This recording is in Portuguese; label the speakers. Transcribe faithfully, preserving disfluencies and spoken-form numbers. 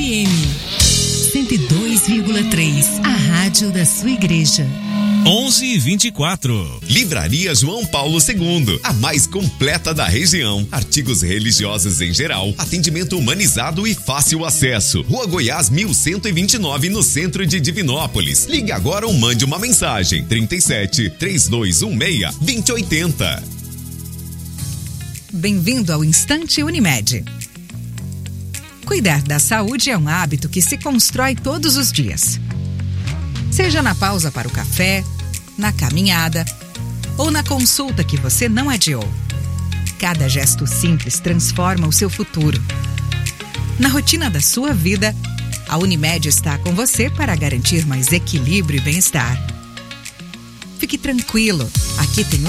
Speaker 1: M cento e dois vírgula três, a rádio da sua igreja.
Speaker 2: onze e vinte e quatro.
Speaker 3: Livraria João Paulo segundo, a mais completa da região. Artigos religiosos em geral, atendimento humanizado e fácil acesso. Rua Goiás mil cento e vinte e nove, no centro de Divinópolis. Ligue agora ou mande uma mensagem: trinta e sete, três dois um seis, dois zero oito zero.
Speaker 4: Bem-vindo ao Instante Unimed. Cuidar da saúde é um hábito que se constrói todos os dias. Seja na pausa para o café, na caminhada ou na consulta que você não adiou. Cada gesto simples transforma o seu futuro. Na rotina da sua vida, a Unimed está com você para garantir mais equilíbrio e bem-estar. Fique tranquilo, aqui tem